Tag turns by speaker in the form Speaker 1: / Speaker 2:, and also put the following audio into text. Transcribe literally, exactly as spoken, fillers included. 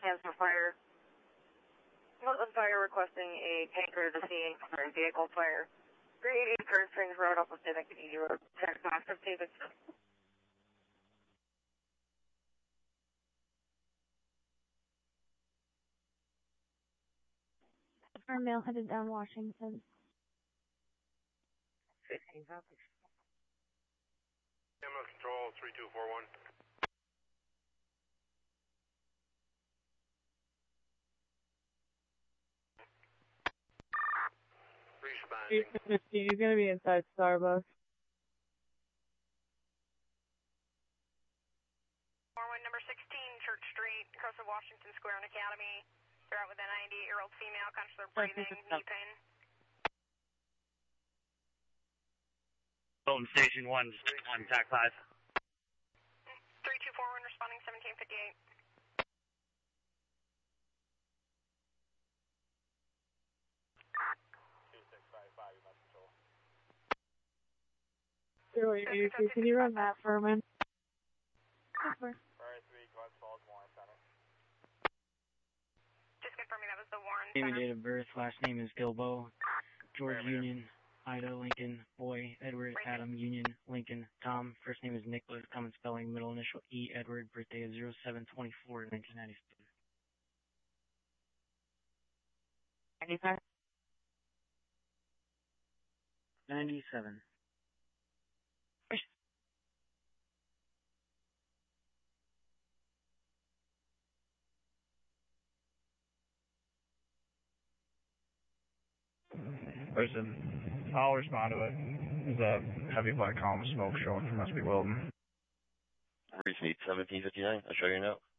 Speaker 1: Hands for fire. Mountain fire requesting a tanker to scene for a vehicle fire. three eighty Curtis Springs Road, off of Schenectady Road. Check box of David.
Speaker 2: For male headed down Washington.
Speaker 1: fifteen copies.
Speaker 3: Camera control three two four one. Responding.
Speaker 4: fifteen, he's gonna be inside Starbucks.
Speaker 5: Number sixteen, Church Street, across the Washington Square and Academy. They're out with a ninety-eight-year-old female, conscious of breathing, knee pain.
Speaker 6: Bolton Station one, on T A C five.
Speaker 5: three two four one, responding seventeen fifty-eight.
Speaker 3: two six five five, you must control.
Speaker 4: zero eight eight two, can you run that, Furman?
Speaker 2: Over.
Speaker 3: Prior three, Glens Falls, Warren Center.
Speaker 5: Just confirming that was the Warren
Speaker 7: Name
Speaker 5: Center.
Speaker 7: and date of birth, last name is Gilbo. George
Speaker 3: Parameter.
Speaker 7: Union, Ida Lincoln, Boy, Edward,
Speaker 5: Right.
Speaker 7: Adam Union, Lincoln, Tom. First name is Nicholas, common spelling, middle initial E, Edward, birthday is zero seven twenty-four, nineteen ninety-seven.
Speaker 4: ninety-five?
Speaker 7: ninety-seven.
Speaker 8: Listen, I'll respond to it. There's a heavy black column of smoke showing from Must Be Wilton.
Speaker 9: Reach me seventeen fifty-nine. I'll show you now.